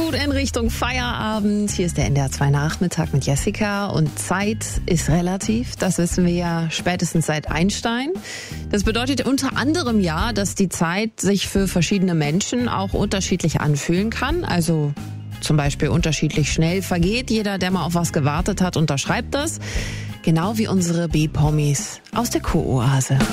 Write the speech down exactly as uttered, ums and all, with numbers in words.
gut in Richtung Feierabend. Hier ist der N D R zwei Nachmittag mit Jessica und Zeit ist relativ. Das wissen wir ja spätestens seit Einstein. Das bedeutet unter anderem ja, dass die Zeit sich für verschiedene Menschen auch unterschiedlich anfühlen kann. Also zum Beispiel unterschiedlich schnell vergeht. Jeder, der mal auf was gewartet hat, unterschreibt das. Genau wie unsere B-Promis aus der Co-Oase.